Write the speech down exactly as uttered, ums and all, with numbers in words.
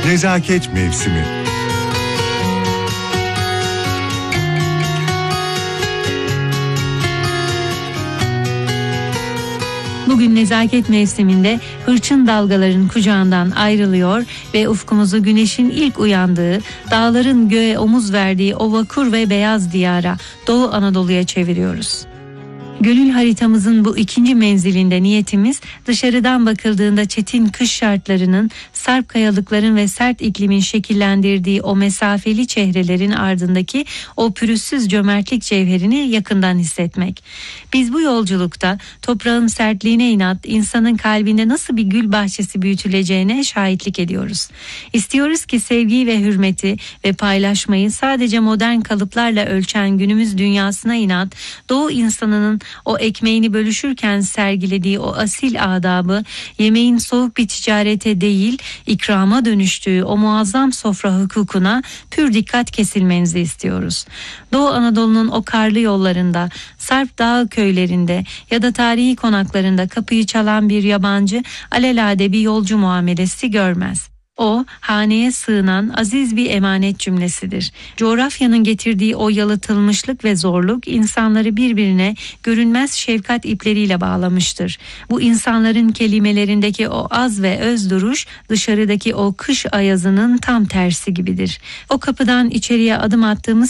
Nezaket mevsimi. Bugün nezaket mevsiminde hırçın dalgaların kucağından ayrılıyor ve ufkumuzu güneşin ilk uyandığı, dağların göğe omuz verdiği o vakur ve beyaz diyara, Doğu Anadolu'ya çeviriyoruz. Gönül haritamızın bu ikinci menzilinde niyetimiz, dışarıdan bakıldığında çetin kış şartlarının, sarp kayalıkların ve sert iklimin şekillendirdiği o mesafeli çehrelerin ardındaki o pürüzsüz cömertlik cevherini yakından hissetmek. Biz bu yolculukta toprağın sertliğine inat, insanın kalbinde nasıl bir gül bahçesi büyütüleceğine şahitlik ediyoruz. İstiyoruz ki sevgiyi ve hürmeti ve paylaşmayı sadece modern kalıplarla ölçen günümüz dünyasına inat, Doğu insanının o ekmeğini bölüşürken sergilediği o asil adabı, yemeğin soğuk bir ticarete değil, ikrama dönüştüğü o muazzam sofra hukukuna pür dikkat kesilmenizi istiyoruz. Doğu Anadolu'nun o karlı yollarında, Sarp Dağı köylerinde ya da tarihi konaklarında kapıyı çalan bir yabancı alelade bir yolcu muamelesi görmez. O, haneye sığınan aziz bir emanet cümlesidir. Coğrafyanın getirdiği o yalıtılmışlık ve zorluk insanları birbirine görünmez şefkat ipleriyle bağlamıştır. Bu insanların kelimelerindeki o az ve öz duruş, dışarıdaki o kış ayazının tam tersi gibidir. O kapıdan içeriye adım attığımız